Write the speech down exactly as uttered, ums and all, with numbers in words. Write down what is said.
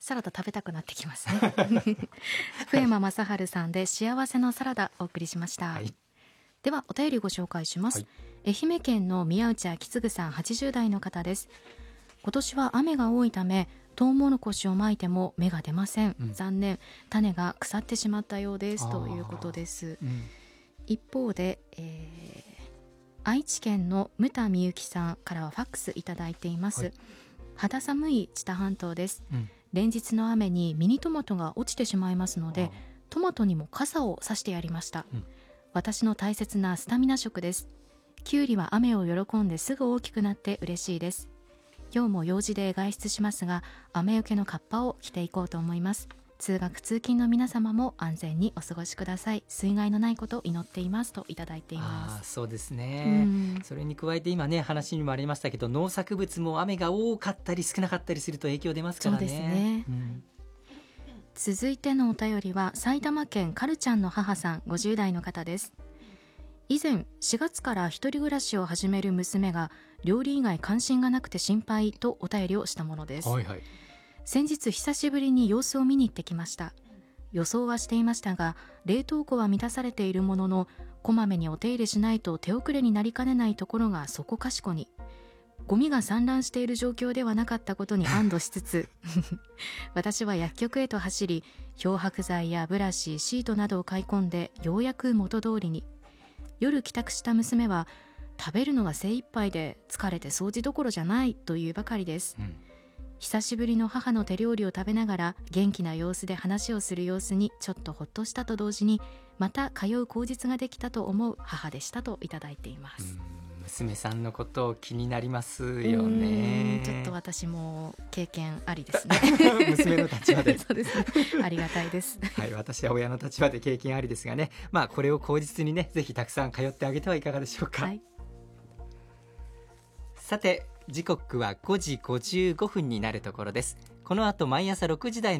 サラダ食べたくなってきますね福山雅治さんで幸せのサラダお送りしました、はい、ではお便りご紹介します、はい、愛媛県の宮内昭嗣さんはちじゅう代の方です。今年は雨が多いためトウモロコシをまいても芽が出ません、うん、残念、種が腐ってしまったようですということです、うん、一方で、えー、愛知県の牟田美幸さんからはファックスいただいています、はい、肌寒い知多半島です、うん、連日の雨にミニトマトが落ちてしまいますのでトマトにも傘をさしてやりました、うん、私の大切なスタミナ食です。キュウリは雨を喜んですぐ大きくなって嬉しいです。今日も用事で外出しますが雨よけのカッパを着ていこうと思います。通学通勤の皆様も安全にお過ごしください。水害のないことを祈っていますといただいています。 あ、そうですね、うん、それに加えて今ね話にもありましたけど農作物も雨が多かったり少なかったりすると影響出ますからね。 そうですね、うん、続いてのお便りは埼玉県カルちゃんの母さんごじゅう代の方です。以前しがつから一人暮らしを始める娘が料理以外関心がなくて心配とお便りをしたものです、はいはい、先日久しぶりに様子を見に行ってきました。予想はしていましたが冷凍庫は満たされているもののこまめにお手入れしないと手遅れになりかねないところがそこかしこに、ゴミが散乱している状況ではなかったことに安堵しつつ私は薬局へと走り漂白剤やブラシ、シートなどを買い込んでようやく元通りに。夜帰宅した娘は食べるのが精一杯で疲れて掃除どころじゃないというばかりです、うん、久しぶりの母の手料理を食べながら元気な様子で話をする様子にちょっとほっとしたと同時にまた通う口実ができたと思う母でしたといただいています。 うん、娘さんのこと気になりますよね。 ちょっと私も経験ありですね娘の立場でそうですね、ありがたいです、 はい、私は親の立場で経験ありですがね、まあ、これを口実にねぜひたくさん通ってあげてはいかがでしょうか、はい、さて時刻はごじごじゅうごふんになるところです。この後毎朝ろくじ台の